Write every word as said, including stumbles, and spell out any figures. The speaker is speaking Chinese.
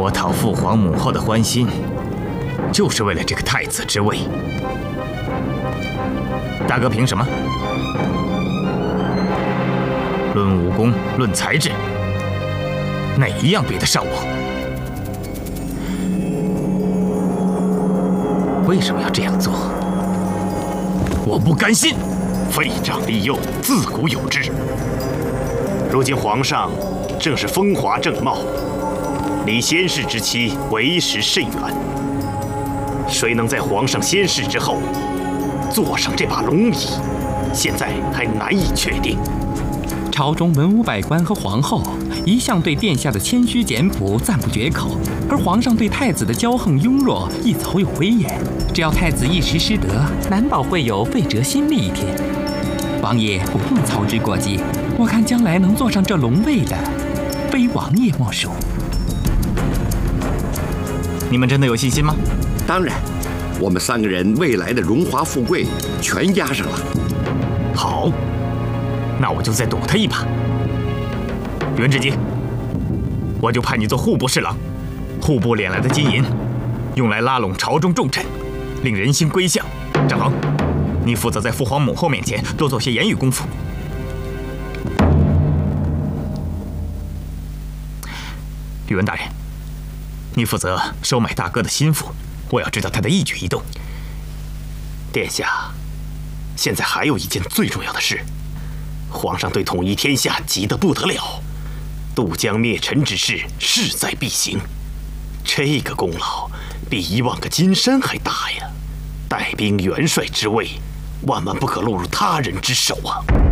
我讨父皇母后的欢心，就是为了这个太子之位。大哥凭什么？论武功，论才智，哪一样比得上我？为什么要这样做？我不甘心。 废长立幼，自古有之。如今皇上正是风华正茂，离先世之期为时甚远。谁能在皇上仙逝之后坐上这把龙椅，现在还难以确定。 朝中文武百官和皇后一向对殿下的谦虚简朴赞不绝口，而皇上对太子的骄横庸弱亦早有威严。只要太子一时失德，难保会有废折新的一天。王爷不用操之过急，我看将来能坐上这龙位的，非王爷莫属。 你们真的有信心吗？ 当然，我们三个人未来的荣华富贵全押上了。 好，那我就再赌他一把。袁志基，我就派你做户部侍郎，户部敛来的金银，用来拉拢朝中重臣，令人心归向。张衡，你负责在父皇母后面前多做些言语功夫。宇文大人，你负责收买大哥的心腹，我要知道他的一举一动。 殿下，现在还有一件最重要的事，皇上对统一天下急得不得了，渡江灭陈之事势在必行，这个功劳比一万个金山还大呀！带兵元帅之位，万万不可落入他人之手啊！